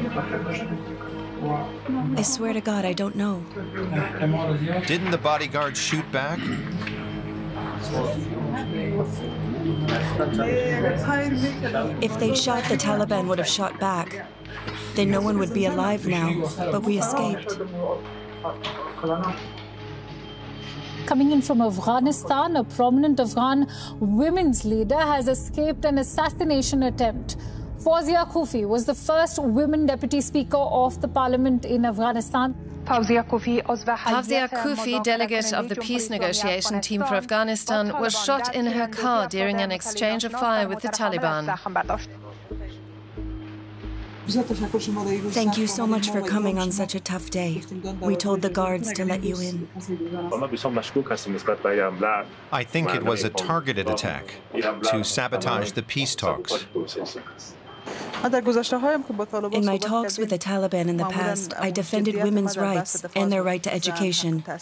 I swear to God, I don't know. Didn't the bodyguards shoot back? If they'd shot, the Taliban would have shot back. Then no one would be alive now, but we escaped. Coming in from Afghanistan, a prominent Afghan women's leader has escaped an assassination attempt. Fawzia Koofi was the first women deputy speaker of the parliament in Afghanistan. Fawzia Koofi, delegate of the peace negotiation team for Afghanistan, was shot in her car during an exchange of fire with the Taliban. Thank you so much for coming on such a tough day. We told the guards to let you in. I think it was a targeted attack to sabotage the peace talks. In my talks with the Taliban in the past, I defended women's rights and their right to education.